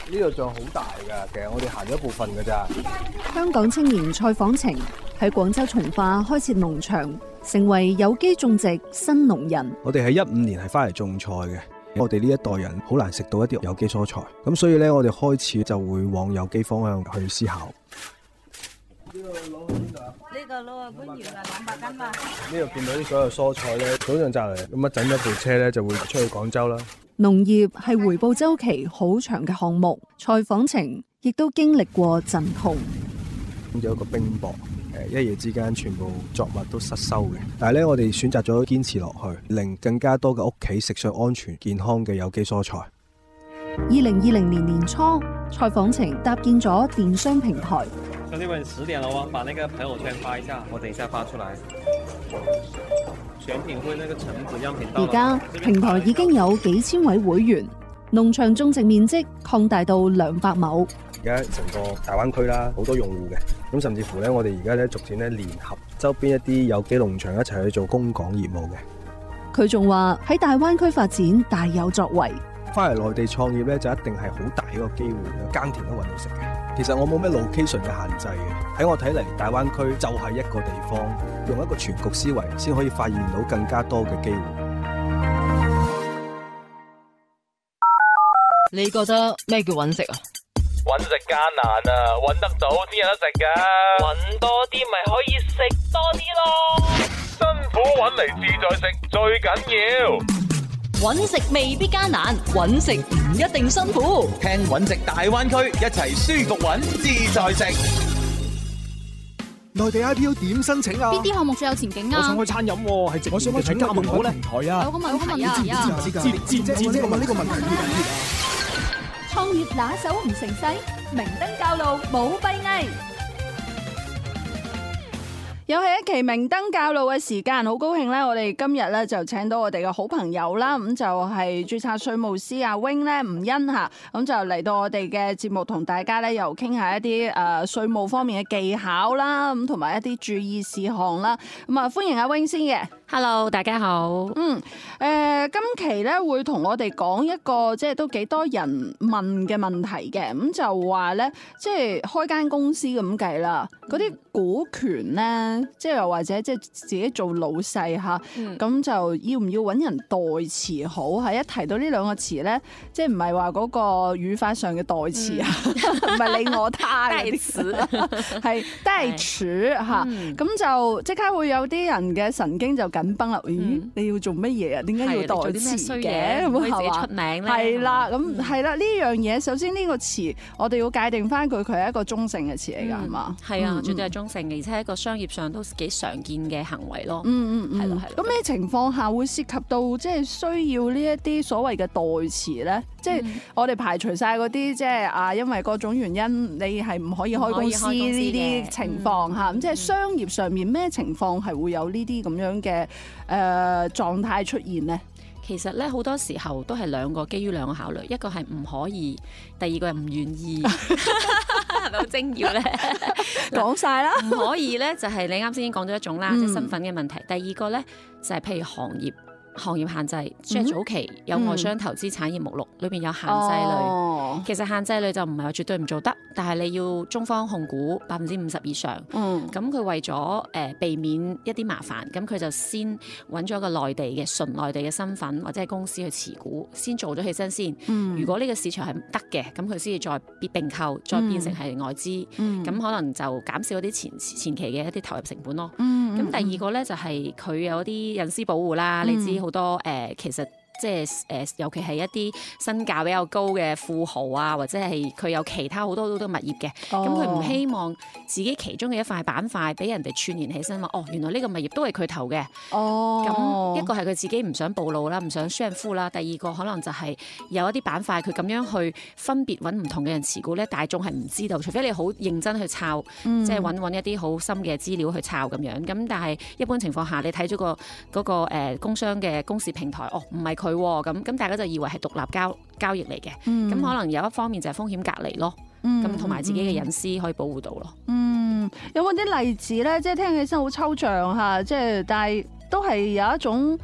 呢度仲好大㗎，其實我哋行咗一部分㗎咋。 香港青年蔡訪晴喺廣州從化開設農場，成為有機種植新農人。 我哋喺15年係翻嚟種菜嘅，我哋呢一代人好難食到一啲有機蔬菜，咁所以咧我哋開始就會往有機方向去思考。呢個攞去邊度啊？ 呢個攞去番禺啊，200斤嘛。 呢度見到啲所有蔬菜咧，早上摘嚟，咁一整咗部車咧就會出去廣州啦。 農業係回報週期好長嘅項目，蔡訪晴亦都經歷過陣痛。 有一個冰雹，一夜之間全部作物都失收嘅。但係咧，我哋選擇咗堅持落去，令更加多嘅屋企食上安全健康嘅有機蔬菜。 2020年年初，蔡訪晴搭建咗電商平台。 兄弟們，10點了哦，把那個朋友圈發一下，我等一下發出來。選品會那個橙子樣品到了。 而家平台已經有幾千位會員，農場種植面積擴大到200畝。 而家成個大灣區啦，好多用戶嘅，咁甚至乎咧，我哋而家咧逐漸咧聯合周邊一啲有機農場一齊去做供港業務嘅。 佢仲話喺大灣區發展大有作為。 翻嚟內地創業咧，就一定係好大一個機會，耕田都揾到食嘅。其實我冇咩 location 嘅限制嘅，喺我睇嚟，大灣區就係一個地方，用一個全局思維，先可以發現到更加多嘅機會。 你覺得咩叫揾食啊？ 揾食艱難啊，揾得到先有得食㗎。揾多啲咪可以食多啲咯。辛苦揾嚟自在食最緊要。 揾食未必艱難，揾食唔一定辛苦。 聽揾食大灣區，一齊舒服揾，自在食。 內地 IPO 點申請啊？ 邊啲項目最有前景啊？ 我想開餐飲喎，係我想開加盟好咧平台啊。 有個問題啊， 知我問呢個問題。 創業拿手唔成勢，明燈教路冇閉翳。 又係一期明燈教路嘅時間，好高興咧！我哋今日咧就請到我哋嘅好朋友啦，咁就係註冊稅務師阿 Wing 咧，吳欣吓，咁就嚟到我哋嘅節目，同大家咧又傾下一啲稅務方面嘅技巧啦，咁同埋一啲注意事項啦。咁啊，歡迎阿 Wing 先嘅。 Hello， 大家好。 今期咧會同我哋講一個即係都幾多人問嘅問題嘅，咁就話咧，即係開間公司咁計啦，嗰啲股權咧，即係又或者即係自己做老細吓，咁就要唔要揾人代詞好？係一提到呢兩個詞咧，即係唔係話嗰個語法上嘅代詞啊，唔係你我他嘅詞，係代詞吓，咁就即刻會有啲人嘅神經就緊繃啦。咦，你要做乜嘢啊？點解要代詞嘅？咁可以自己出名咧？ 係啦，咁係啦，呢樣嘢首先呢個詞，我哋要界定翻佢係一個中性嘅詞嚟㗎，係嘛？ 係啊，絕對係中性嘅，而且喺一個商業上都幾常見嘅行為咯。係啦，係。 咁咩情況下會涉及到即係需要呢一啲所謂嘅代詞咧？即係我哋排除晒嗰啲即係啊，因為各種原因你係唔可以開公司呢啲情況嚇。咁即係商業上面咩情況係會有呢啲咁樣嘅狀態出現呢？ 其實咧好多時候都係基於兩個考慮，一個係唔可以，第二個係唔願意，係咪好精要咧？ 講晒啦， 唔可以咧就係你啱先已經講咗一種啦，即係身份嘅問題。第二個咧就係譬如行業限制，即係早期有外商投資產業目錄裏邊有限制類，其實限制類就唔係話絕對唔做得，但係你要中方控股50%以上。咁佢為咗避免一啲麻煩，咁佢就先揾咗個內地嘅純內地嘅身份或者係公司去持股，先做咗起身先。如果呢個市場係唔得嘅，咁佢先至再並購，再變成係外資。咁可能就減少嗰啲前期嘅一啲投入成本咯。咁第二個咧就係佢有啲隱私保護啦，你知。好多其實即係尤其係一啲身價比較高嘅富豪啊，或者係佢有其他好多物業嘅，咁佢唔希望自己其中嘅一塊板塊俾人哋串聯起身話，原來呢個物業都係佢投嘅。咁一個係佢自己唔想暴露啦，唔想炫富啦。第二個可能就係有一啲板塊佢咁樣去分別揾唔同嘅人持股咧，大眾係唔知道，除非你好認真去抄，即係揾一啲好深嘅資料去抄咁樣。咁但係一般情況下，你睇咗嗰個工商嘅公示平台，唔係佢咁大家就以為係獨立交易嚟嘅，咁可能有一方面就係風險隔離咯，咁同埋自己嘅隱私可以保護到咯。 有冇啲例子咧？即係聽起身好抽象嚇，即係但係都係有一種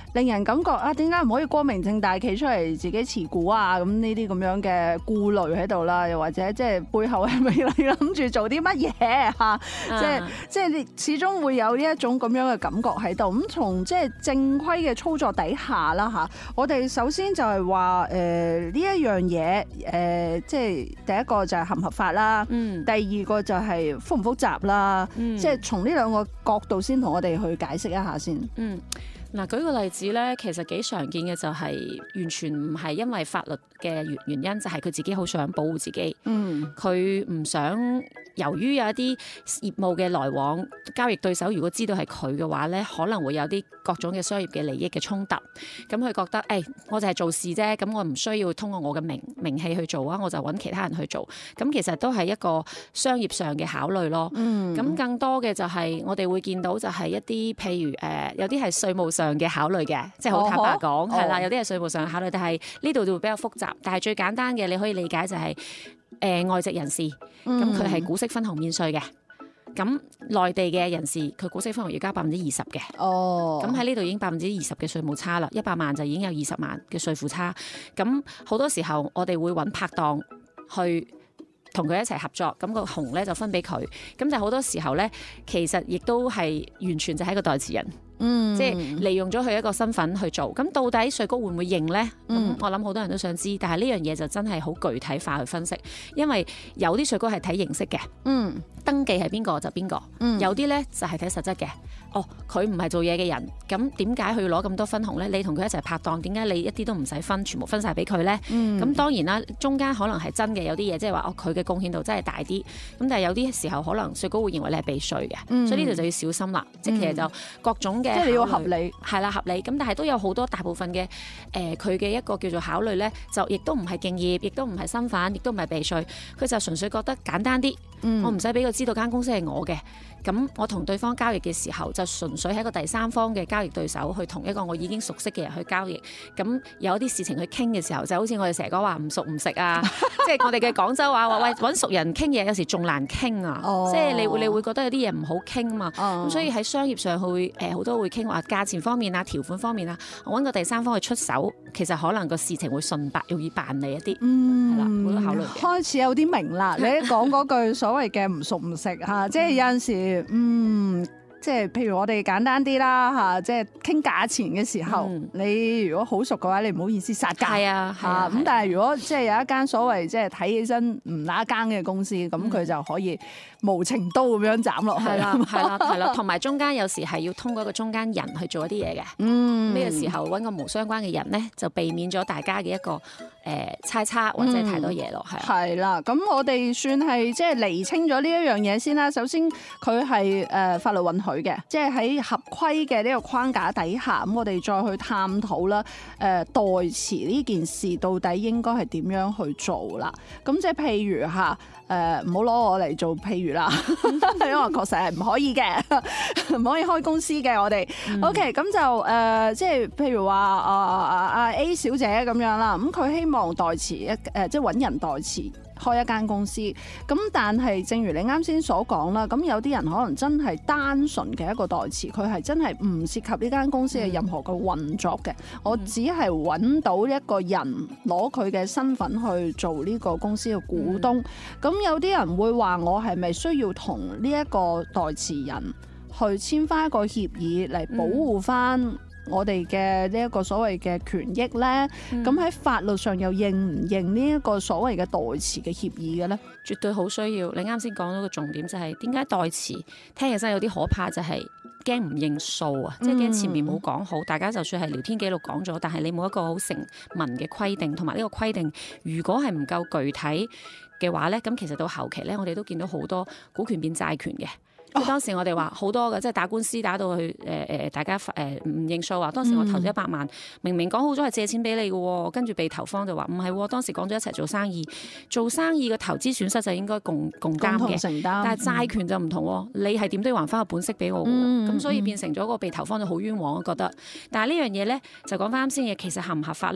令人感覺啊，點解唔可以光明正大企出嚟自己持股啊？咁呢啲咁樣嘅顧慮喺度啦，又或者即係背後係咪你諗住做啲乜嘢嚇？即係你始終會有呢一種咁樣嘅感覺喺度。咁從即係正規嘅操作底下啦嚇，我哋首先就係話呢一樣嘢即係第一個就係合唔合法啦，第二個就係複唔複雜啦，即係從呢兩個角度先同我哋去解釋一下先。 嗱，舉個例子咧，其實幾常見嘅就係完全唔係因為法律嘅原因，就係佢自己好想保護自己。佢唔想由於有一啲業務嘅來往，交易對手如果知道係佢嘅話咧，可能會有啲各種嘅商業嘅利益嘅衝突。咁佢覺得我就係做事啫，咁我唔需要通過我嘅名氣去做啊，我就揾其他人去做。咁其實都係一個商業上嘅考慮咯。咁更多嘅就係我哋會見到就係一啲譬如有啲係稅務上嘅考慮嘅，即係好坦白講係啦，有啲係稅務上嘅考慮，但係呢度就會比較複雜。但係最簡單嘅你可以理解就係外籍人士，咁佢係股息分紅免稅嘅。咁內地嘅人士佢股息分紅要交20%嘅。咁喺呢度已經20%嘅稅務差啦，100萬就已經有20萬嘅稅負差。咁好多時候我哋會揾拍檔去同佢一齊合作，咁個紅咧就分俾佢。咁就好多時候咧，其實亦都係完全就係一個代持人。即係利用咗佢一個身份去做，咁到底稅局會唔會認呢？我諗好多人都想知，但係呢樣嘢就真係好具體化去分析，因為有啲稅局係睇形式嘅，登記係邊個就邊個，有啲呢就係睇實質嘅。佢唔係做嘢嘅人，咁點解佢要攞咁多分紅呢？你同佢一齊拍檔，點解你一啲都唔使分，全部分晒俾佢呢？咁當然啦，中間可能係真嘅，有啲嘢即係話佢嘅貢獻度真係大啲，咁但係有啲時候可能稅局會認為你係避稅嘅，所以呢度就要小心啦。即係其實就各種即係你要合理， 係啦，合理。咁但係都有好多大部分嘅佢嘅一個叫做考慮咧，就亦都唔係敬業，亦都唔係身份，亦都唔係避稅。佢就純粹覺得簡單啲，我唔使俾佢知道間公司係我嘅。咁我同對方交易嘅時候，就純粹係一個第三方嘅交易對手，去同一個我已經熟悉嘅人去交易。咁有啲事情去傾嘅時候，就好似我哋成日講話唔熟唔食啊，即係我哋嘅廣州話話喂揾熟人傾嘢，有時仲難傾啊。即係你會覺得有啲嘢唔好傾嘛。咁所以喺商業上會好多會傾話價錢方面啊、條款方面啊，我揾個第三方去出手，其實可能個事情會容易辦理一啲。係啦，好多考慮嘅。 開始有啲明啦，你講嗰句所謂嘅唔熟唔食嚇，即係有陣時即係譬如我哋簡單啲啦嚇，即係傾價錢嘅時候，你如果好熟嘅話，你唔好意思殺價。係啊，嚇咁。但係如果即係有一間所謂即係睇起身唔乸更嘅公司，咁佢就可以無情刀咁樣斬落去。 係啦，同埋中間有時係要通過一個中間人去做一啲嘢嘅。呢個時候揾個無相關嘅人咧，就避免咗大家嘅一個猜測或者太多嘢咯。 係啦，咁我哋算係即係釐清咗呢一樣嘢先啦。首先佢係法律允許嘅，即係喺合規嘅呢個框架底下，咁我哋再去探討啦。代持呢件事到底應該係點樣去做啦？咁即係譬如嚇。唔好攞我嚟做譬如啦，因為確實係唔可以嘅，唔可以開公司嘅我哋。OK， 咁就即係譬如話A 小姐咁樣啦，咁佢希望代持即係揾人代持開一間公司。咁但係正如你啱先所講啦，咁有啲人可能真係單純嘅一個代持，佢係真係唔涉及呢間公司嘅任何嘅運作嘅。我只係揾到一個人攞佢嘅身份去做呢個公司嘅股東。咁有啲人會話我係咪需要同呢一個代持人去簽翻一個協議嚟保護翻我哋嘅呢一個所謂嘅權益呢？咁喺法律上又認唔認呢一個所謂嘅代持嘅協議嘅呢？ 絕對好需要。你啱先講到個重點就係點解代持聽起身有啲可怕，就係驚唔認數啊！即係驚前面冇講好，大家就算係聊天記錄講咗，但係你冇一個好成文嘅規定，同埋呢個規定如果係唔夠具體嘅話咧，咁其實到後期咧，我哋都見到好多股權變債權嘅。即係當時我哋話好多嘅，即係打官司打到去大家唔認數啊！當時我投咗100萬，明明講好咗係借錢俾你嘅，跟住被投方就話唔係，當時講咗一齊做生意，做生意嘅投資損失就應該共擔嘅， 承擔。 但係債權就唔同，你係點都要還翻個本息俾我嘅，咁所以變成咗個被投方就好冤枉，我覺得。但係呢樣嘢咧就講翻啱先嘅，其實合唔合法咧？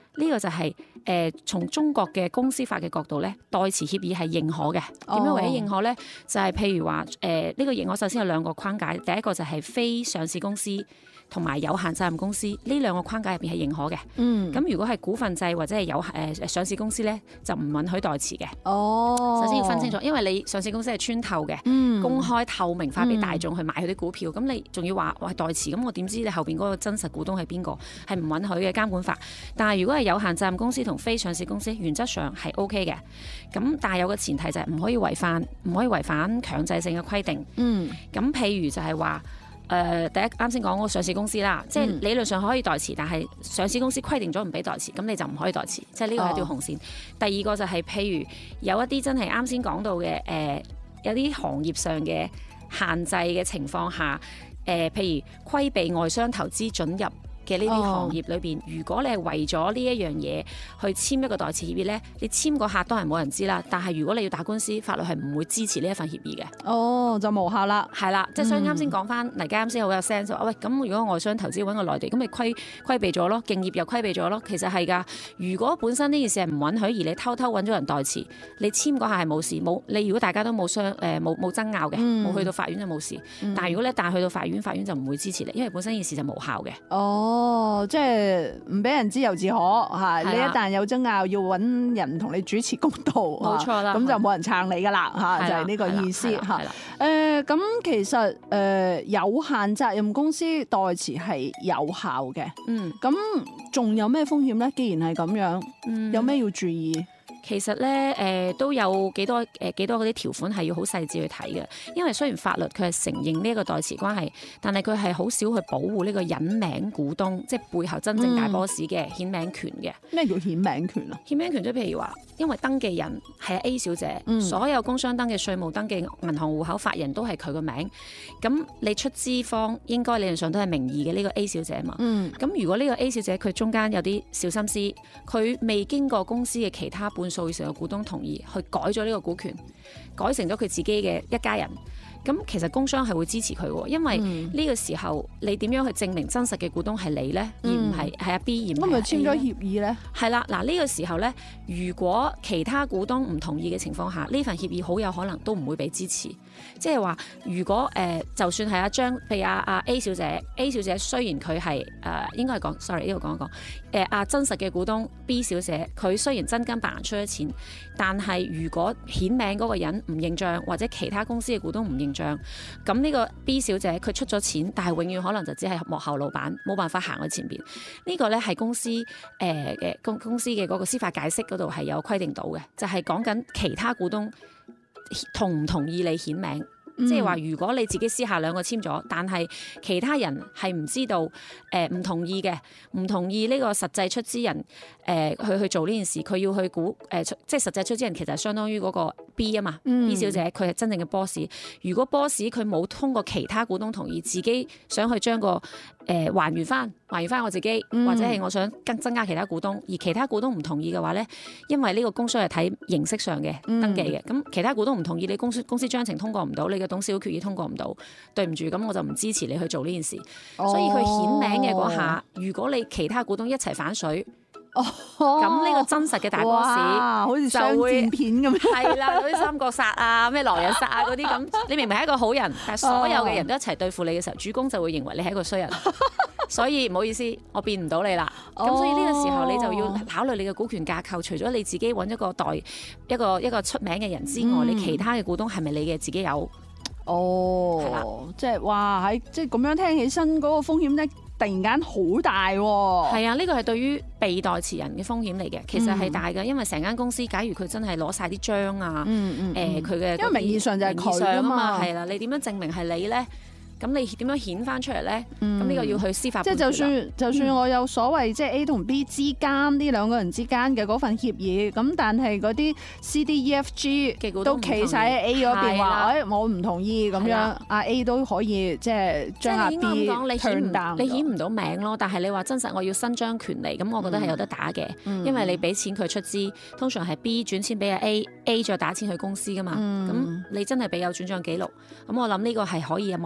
呢個就係從中國嘅公司法嘅角度咧，代持協議係認可嘅。點樣為之認可咧？就係譬如話呢個認可首先有兩個框架，第一個就係非上市公司同埋有限責任公司呢兩個框架入邊係認可嘅。咁如果係股份制或者係有上市公司咧，就唔允許代持嘅。首先要分清楚，因為你上市公司係穿透嘅，公開透明化俾大眾去買佢啲股票，咁你仲要話代持，咁我點知你後邊嗰個真實股東係邊個？係唔允許嘅監管法。但係如果係有限責任公司同非上市公司，原則上係 OK 嘅。咁但係有個前提就係唔可以違反強制性嘅規定。咁譬如就係話。第一啱先講嗰個上市公司啦，即係理論上可以代持，但係上市公司規定咗唔俾代持，咁你就唔可以代持，即係呢個係條紅線。第二個就係譬如有一啲真係啱先講到嘅有啲行業上嘅限制嘅情況下，譬如規避外商投資准入嘅呢啲行業裏邊，如果你係為咗呢一樣嘢去簽一個代持協議咧，你簽嗰刻都係冇人知啦。但係如果你要打官司，法律係唔會支持呢一份協議嘅。就無效啦。係啦，即係所以啱先講翻嚟，啱先好有 sense 話，喂，咁如果外商投資揾個內地，咁咪規避咗咯，競業又規避咗咯。其實係㗎。如果本身呢件事係唔允許，而你偷偷揾咗人代持，你簽嗰下係冇事，你如果大家都冇冇爭拗嘅，冇去到法院就冇事。但係如果你一旦去到法院，法院就唔會支持你，因為本身件事就無效嘅。 即係唔俾人知由自可嚇，你一旦有爭拗，要揾人同你主持公道， 冇錯啦， 咁就冇人撐你噶啦嚇，就係呢個意思嚇。咁其實有限責任公司代持係有效嘅，咁仲有咩風險咧？既然係咁樣，有咩要注意？ 其實咧，都有幾多嗰啲條款係要好細緻去睇嘅，因為雖然法律佢係承認呢一個代持關係，但係佢係好少去保護呢個隱名股東，即係背後真正大 boss 嘅顯名權嘅。咩叫顯名權啊？顯名權即係譬如話，因為登記人係 A 小姐，所有工商登記、稅務登記、銀行戶口法人都係佢個名，咁你出資方應該理論上都係名義嘅呢個 A 小姐嘛。咁如果呢個 A 小姐佢中間有啲小心思，佢未經過公司嘅其他半數以上嘅股東同意，去改咗呢個股權，改成咗佢自己嘅一家人。咁其實工商係會支持佢喎，因為呢個時候你點樣去證明真實嘅股東係你呢？而唔係阿 B，而唔係 A 呢？咁咪簽咗協議呢？係啦，嗱呢個時候呢，如果其他股東唔同意嘅情況下，呢份協議好有可能都唔會俾支持。即係話，如果就算係阿張，譬如阿 A 小姐雖然佢係應該係講 ，sorry 呢度講一講，阿真實嘅股東 B 小姐，佢雖然真金白銀出咗錢，但係如果顯名嗰個人唔認帳，或者其他公司嘅股東唔認帳，咁呢個 B 小姐佢出咗錢，但係永遠可能就只係幕後老闆，冇辦法行去前邊。呢個咧係公司公司嘅嗰個司法解釋嗰度係有規定到嘅，就係講緊其他股東同唔同意你顯名。即係話，如果你自己私下兩個簽咗，但係其他人係唔知道，唔同意嘅，唔同意呢個實際出資人，去做呢件事，佢要去即係實際出資人其實係相當於嗰個 B 啊嘛，B 小姐佢係真正嘅 boss。如果 boss 佢冇通過其他股東同意，自己想去將個還原翻我自己，或者係我想增加其他股東，而其他股東唔同意嘅話咧，因為呢個公司係睇形式上嘅登記嘅，咁其他股東唔同意，你公司章程通過唔到，你嘅董事會決議通過唔到，對唔住，咁我就唔支持你去做呢件事。所以佢顯名嘅嗰下，如果你其他股東一齊反水，咁呢個真實嘅大 boss 好似商戰片咁樣， 係啦，嗰啲三國殺啊、咩狼人殺啊嗰啲咁，你明明係一個好人，但係所有嘅人都一齊對付你嘅時候，主公就會認為你係一個衰人。所以唔好意思，我變唔到你啦。咁所以呢個時候你就要考慮你嘅股權架構，除咗你自己揾一個出名嘅人之外，你其他嘅股東係咪你嘅自己有？ 即係哇，即係咁樣聽起身嗰個風險咧，突然間好大喎。 係啊，呢個係對於被代持人嘅風險嚟嘅，其實係大嘅，因為成間公司假如佢真係攞晒啲章啊，佢嘅因為名義上就係佢啊嘛， 係啦，你點樣證明係你咧？咁你點樣顯翻出嚟咧？咁呢個要去司法判決。即係就算我有所謂即係 A 同 B 之間呢兩個人之間嘅嗰份協議，咁但係嗰啲 C、D、E、F、G 都企晒喺 A 嗰邊話，我唔同意咁樣，阿 A 都可以即係將阿 B turn down。 你顯唔到名咯，但係你話真實我要伸張權利，咁我覺得係有得打嘅，因為你俾錢佢出資，通常係 B 轉錢俾阿 A 再打錢去公司噶嘛，咁你真係俾有轉帳記錄，咁我諗呢個係可以喺某種程度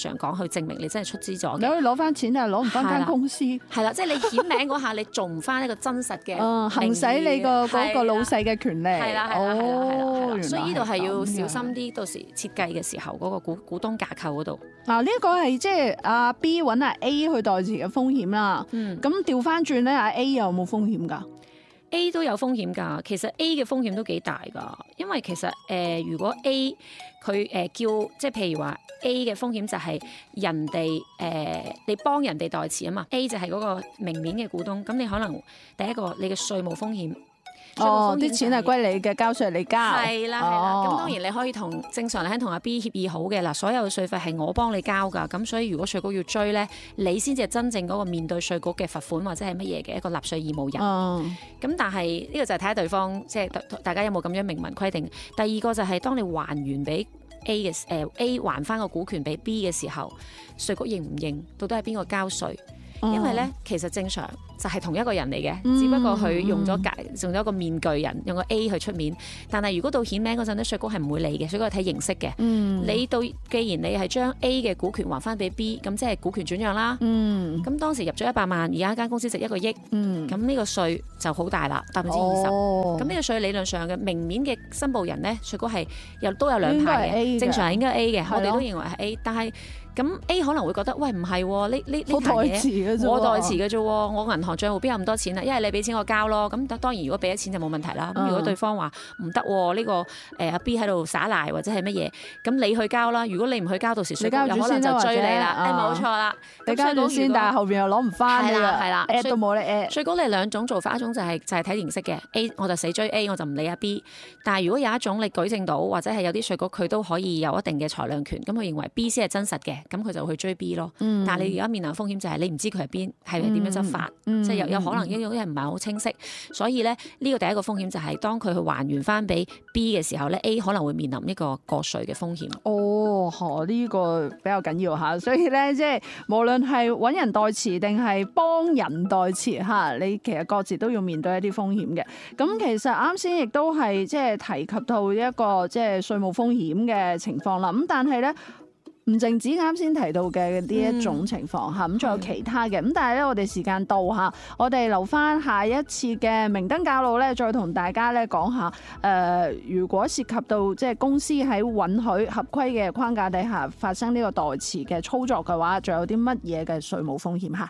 上講去證明你真係出資咗嘅。 你可以攞翻錢，但係攞唔翻間公司。 係啦，即係你顯名嗰下，你做唔翻一個真實嘅行使你個嗰個老細嘅權利。 係啦，所以呢度係要小心啲，到時設計嘅時候嗰個股東架構嗰度。 嗱，呢個係即係阿 B 揾阿 A 去代持嘅風險啦。咁調翻轉咧，阿 A 有冇風險㗎 ？A 都有風險㗎，其實 A 嘅風險都幾大㗎，因為其實如果 A 佢叫即係譬如話 A 嘅風險就係人哋你幫人哋代持啊嘛 ，A 就係嗰個明面嘅股東，咁你可能第一個你嘅稅務風險。 啲錢係歸你嘅，交稅你交。 係啦，咁當然你可以正常嚟同阿 B 協議好嘅嗱，所有嘅稅費係我幫你交㗎，咁所以如果稅局要追咧，你先至係真正嗰個面對稅局嘅罰款或者係乜嘢嘅一個納稅義務人。咁但係呢個就係睇下對方即係大家有冇咁樣明文規定。第二個就係當你還完俾 A 嘅A 還翻個股權俾 B 嘅時候，稅局認唔認？到底係邊個交稅？因為咧，其實正常就係同一個人嚟嘅，只不過佢用咗一個面具人，用個 A 去出面。但係如果到顯名嗰陣咧，稅局係唔會理嘅，稅局係睇形式嘅。你既然你係將 A 嘅股權還翻俾 B， 咁即係股權轉讓啦。咁當時入咗100萬，而家間公司值1個億，咁呢個稅就好大啦，20%。咁呢個稅理論上嘅明面嘅申報人咧，稅局係都有兩派嘅，正常係應該係 A 嘅，我哋都認為係 A， 但係。咁 A 可能會覺得，喂唔係喎，呢我代持嘅啫喎，我銀行帳戶邊有咁多錢啊？一係你俾錢我交咯，咁當然如果俾咗錢就冇問題啦。咁如果對方話唔得喎，呢個阿 B 喺度耍賴或者係乜嘢，咁你去交啦。如果你唔去交，到時稅局有可能就追你啦。冇錯啦， 你交咗先，但係後邊又攞唔翻。係啦，at 都冇你 at。稅局你兩種做法，一種就係睇形式嘅 A， 我就死追 A， 我就唔理阿 B。但係如果有一種你舉證到，或者係有啲稅局佢都可以有一定嘅裁量權，咁佢認為 B 先係真實嘅。咁佢就去追 B 咯，但係你而家面臨風險就係你唔知佢係邊，係點樣執法，即係有可能呢種嘢唔係好清晰，所以咧呢個第一個風險就係當佢去還原翻俾 B 嘅時候咧 ，A 可能會面臨呢個過稅嘅風險。 呢個比較緊要嚇，所以咧即係無論係揾人代持定係幫人代持嚇，你其實各自都要面對一啲風險嘅。咁其實啱先亦都係即係提及到一個即係稅務風險嘅情況啦。咁但係咧。唔淨止啱先提到嘅呢一種情況嚇，咁仲有其他嘅。咁但係咧，我哋時間到嚇，我哋留翻下一次嘅明燈教路咧，再同大家咧講下如果涉及到即係公司喺允許合規嘅框架底下發生呢個代持嘅操作嘅話，仲有啲乜嘢嘅稅務風險嚇？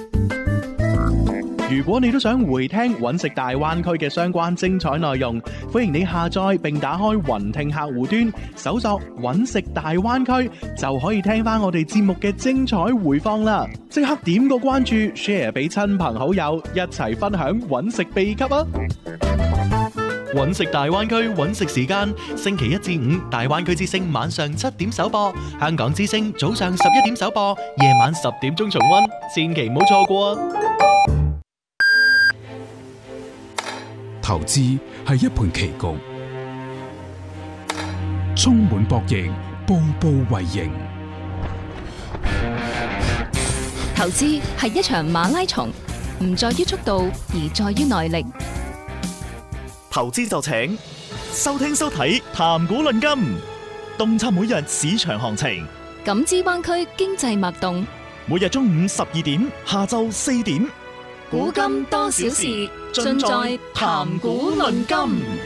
如果你都想回聽揾食大灣區嘅相關精彩內容，歡迎你下載並打開雲聽客戶端，搜索揾食大灣區，就可以聽翻我哋節目嘅精彩回放啦！即刻點個關注 ，share 俾親朋好友，一齊分享揾食秘笈啊！揾食大灣區揾食時間，星期1至5大灣區之聲晚上7點首播，香港之聲早上11點首播，夜晚10點鐘重溫，千祈唔好錯過啊！ 投資係一盤棋局，充滿博弈，步步為營。 投資係一場馬拉松，唔在於速度，而在於耐力。 投資就請收聽收睇談股論金，洞察每日市場行情， 感知灣區經濟脈動。 每日中午12點，下晝4點。 古今多少事，盡在談股論金。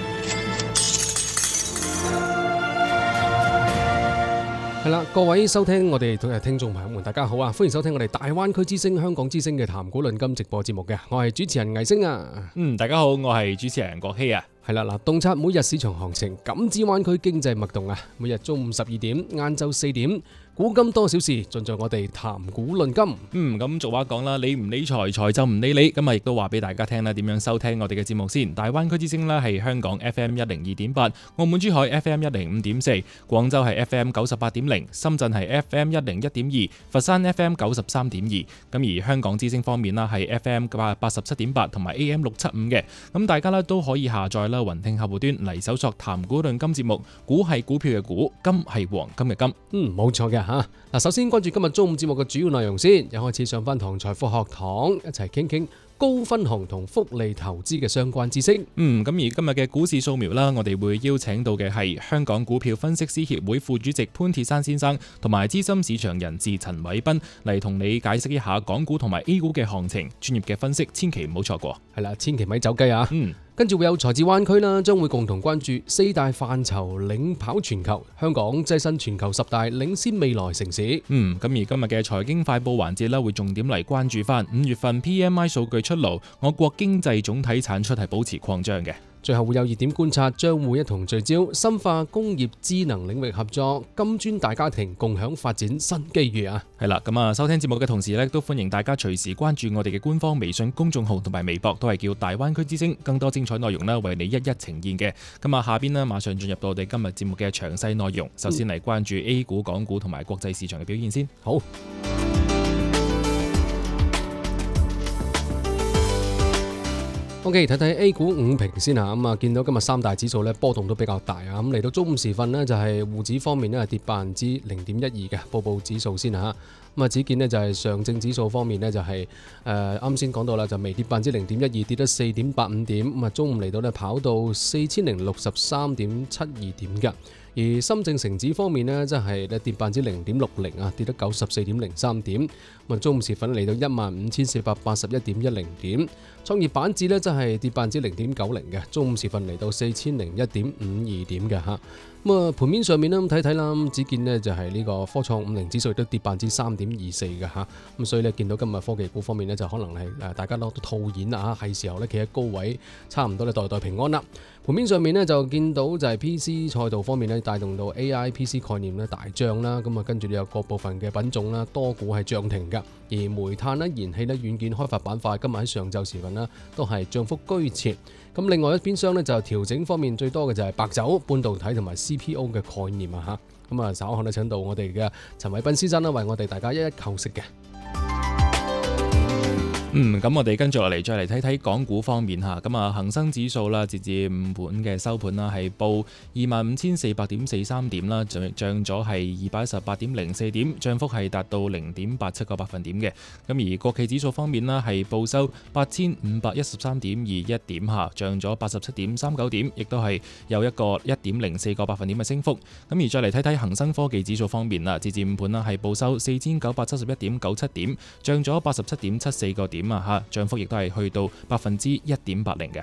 係啦，各位收聽我哋嘅聽眾朋友們，大家好啊！歡迎收聽我哋大灣區之聲、香港之聲嘅談股論金直播節目嘅，我係主持人魏星啊。 大家好，我係主持人郭希啊。 係啦，嗱，洞察每日市場行情，感知灣區經濟脈動啊！每日中午12點、晏晝4點，古今多少事，盡在我哋談股論金。 咁俗話講啦，你唔理財，財就唔理你。咁啊，亦都話俾大家聽啦，點樣收聽我哋嘅節目先。大灣區之聲呢係香港 FM 102.8，澳門珠海 FM 105.4，廣州係 FM 98.0，深圳係 FM 101.2，佛山 FM 93.2。咁而香港之聲方面啦，係 FM 87.8同埋 AM 675嘅。咁大家呢都可以下載啦雲聽客戶端嚟搜索談股論金節目，股係股票嘅股，金係黃金嘅金。 冇錯嘅吓。嗱，首先關注今日中午節目嘅主要內容先，一開始上翻堂財富學堂，一齊傾傾高分紅同福利投資嘅相關知識。 咁而今日嘅股市掃描啦，我哋會邀請到嘅係香港股票分析師協會副主席潘鐵珊先生，同埋資深市場人士陳偉斌嚟同你解釋一下港股同埋 A 股嘅行情，專業嘅分析，千祈唔好錯過。 係啦，千祈咪走雞啊！跟住會有財智灣區啦，將會共同關注4大範疇領跑全球，香港躋身全球10大領先未來城市。 咁而今日嘅財經快報環節啦，會重點嚟關注翻5月份 PMI 數據出爐，我國經濟總體產出係保持擴張嘅。 最後會有熱點觀察，將會一同聚焦深化工業智能領域合作，金磚大家庭共享發展新機遇啊！ 係啦，咁啊收聽節目嘅同時咧，都歡迎大家隨時關注我哋嘅官方微信公眾號同埋微博，都係叫大灣區之聲，更多精彩內容咧為你一一呈現嘅。咁啊下邊呢，馬上進入到我哋今日節目嘅詳細內容。首先嚟關注 A 股、港股同埋國際市場嘅表現先。 好。OK， 睇睇 A 股5評先啊，咁啊見到今日3大指數咧波動都比較大啊，咁嚟到中午時分呢，就係滬指方面呢，係跌0.12%嘅，報指數先嚇。咁啊，只見呢，就係上證指數方面呢，就係啱先講到啦，就微跌0.12%，跌得4.85點。咁啊，中午嚟到呢，跑到4063.72點嘅。而深證成指方面呢，即係咧跌0.60%啊，跌得94.03點。咁啊，中午時分嚟到15,481.10點。創業板指呢，即係跌0.90%嘅，中午時分嚟到4001.52點嘅嚇。咁啊，盤面上面咧咁睇睇啦，只見呢就係呢個科創50指數亦都跌3.24%嘅嚇。咁所以咧見到今日科技股方面呢，就可能係大家都套現啦嚇，係時候咧企喺高位，差唔多咧代代平安啦。盤面上面呢，就見到就係 PC 賽道方面咧帶動到 AI PC 概念咧大漲啦，咁啊跟住有各部分嘅品種啦，多股係漲停㗎。而煤炭啦、燃氣咧、軟件開發板塊今日喺上晝時分啦都係漲幅居前。咁另外一邊廂咧就調整方面最多嘅就係白酒、半導體同埋 CPO 嘅概念啊嚇。咁啊稍後咧請到我哋嘅陳偉斌先生啦，為我哋大家一一構析嘅。 咁我哋跟住落嚟再嚟睇睇港股方面嚇，咁啊恒生指數啦，截至午盤嘅收盤啦，係報25,400.43點啦，漲咗係218.04點，漲幅係達到0.87個百分點嘅。咁而國企指數方面啦，係報收8,513.21點嚇，漲咗87.39點，亦都係有一個1.04個百分點嘅升幅。咁而再嚟睇睇恒生科技指數方面啦，截至午盤啦，係報收4,971.97點，漲咗87.74個點。漲幅亦都係去到1.80%嘅。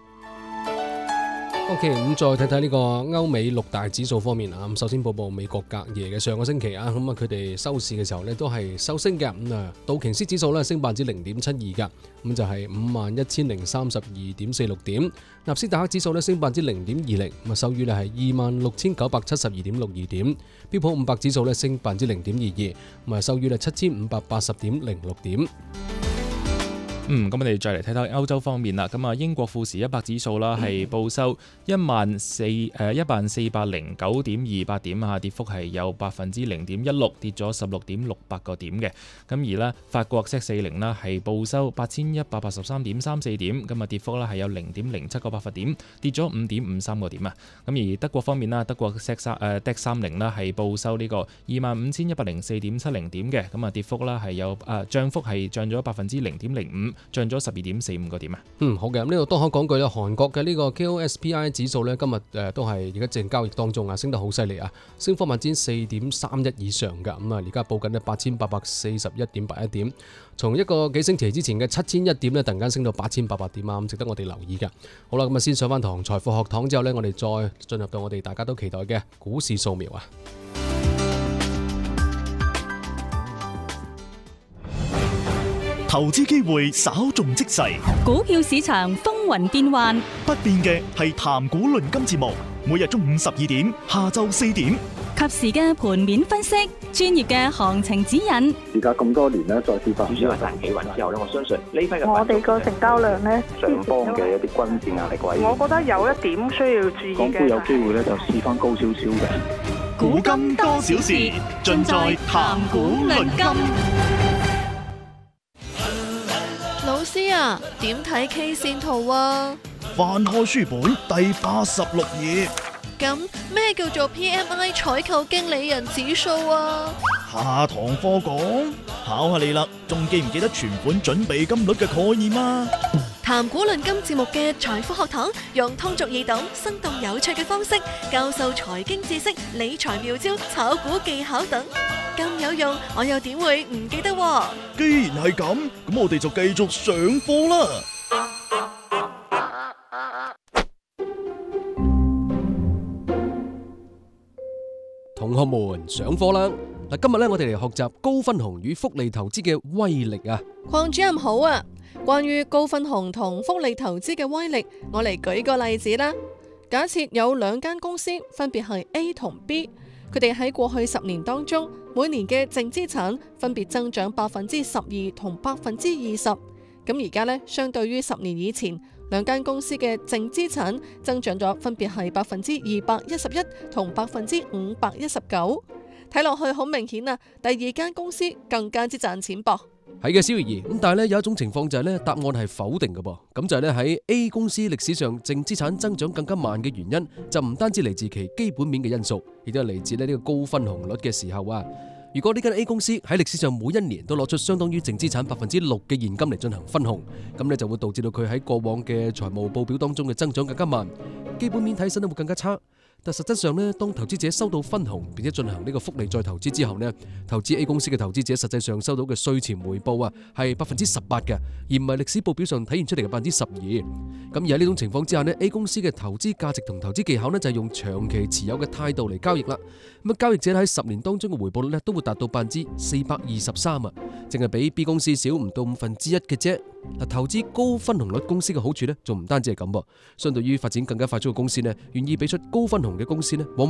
OK， 咁再睇睇呢個歐美6大指數方面啊。咁首先報美國隔夜嘅上個星期啊，咁啊佢哋收市嘅時候呢都係收升嘅。咁啊道瓊斯指數呢升0.72%㗎，咁就係51,032.46點。納斯達克指數呢升0.20%，咁啊收於呢係26,972.62點。標普500指數呢升0.22%，咁啊收於呢7,580.06點。 咁我哋再嚟睇睇歐洲方面啦。咁啊，英國富時100指數啦，係報收1409.28點啊，跌幅係有0.16%，跌咗16.68個點嘅。咁而呢，法國 CAC 40啦係報收8183.34點，咁啊跌幅啦係有0.07個百分點，跌咗5.53個點啊。咁而德國方面啦，德國 DAX 30啦係報收呢個25,104.70點嘅，咁啊跌幅啦係有漲幅係漲咗0.05%。漲咗12.45個點啊！ 好嘅，咁呢度都可講句啦，韓國嘅呢個 KOSPI 指數呢，今日都係而家正交易當中啊，升得好犀利啊，升幅4.31以上㗎，咁啊而家報緊呢8,841.81點，從一個幾星期之前嘅7,001點呢，突然間升到8,800點啊，咁值得我哋留意㗎。好啦，咁啊先上翻堂財富學堂之後呢，我哋再進入到我哋大家都期待嘅股市掃描啊！ 投資機會稍縱即逝， 股票市場風雲變幻， 不變嘅係談股論金節目，每日中午12點，下晝4點， 及時嘅盤面分析，專業嘅行情指引。 而家咁多年咧，再次發展企穩之後咧，我相信呢批嘅我哋個成交量咧， 上方嘅一啲均線壓力位， 我覺得有一點需要注意嘅， 港股有機會咧就試翻高少少嘅。 古今多少事，盡在談股論金。 老師啊，點睇 K 線圖啊？ 翻開書本第86頁。 咁咩叫做 PMI 採購經理人指數啊？ 下堂課講。 考下你啦，仲記唔記得存款準備金率嘅概念啊？ 談古論今節目嘅財富學堂，用通俗易懂、生動有趣嘅方式教授財經知識、理財妙招、炒股技巧等，咁有用，我又點會唔記得喎？ 既然係咁，咁我哋就繼續上課啦。 同學們上課啦！嗱，今日咧我哋嚟學習高分紅與複利投資嘅威力啊！ 鄺主任好啊！關於高分紅同複利投資嘅威力，我嚟舉個例子啦。假設有兩間公司，分別係 A 同 B， 佢哋喺過去10年當中，每年嘅淨資產分別增長12%同20%。咁而家呢，相對於10年以前，兩間公司嘅淨資產增長咗，分別係211%同519%。睇落去好明顯啊，第二間公司更加之賺錢噃。 係嘅，小儀。咁但係咧有一種情況就係咧答案係否定嘅噃。咁就係咧喺 A 公司歷史上淨資產增長更加慢嘅原因，就唔單止嚟自其基本面嘅因素，亦都係嚟自呢個高分紅率嘅時候啊。如果呢間 A 公司喺歷史上每一年都攞出相當於淨資產6%嘅現金嚟進行分紅，咁呢就會導致到佢喺過往嘅財務報表當中嘅增長更加慢，基本面睇起身都會更加差。但實質上呢，當投資者收到分紅並且進行呢個複利再投資之後呢，投資 A 公司嘅投資者實際上收到嘅稅前回報啊係18%嘅，而唔係歷史報表上體現出嚟嘅12%。咁而喺呢種情況之下呢， A 公司嘅投資價值同投資技巧呢，就係用長期持有嘅態度嚟交易啦。咁交易者喺10年當中嘅回報率呢，都會達到423%啊，淨係比 B 公司少唔到1/5嘅啫。嗱，投資高分紅率公司嘅好處呢，仲唔單止係咁噃，相對於發展更加快速嘅公司呢，願意俾出高分紅嘅公司呢，往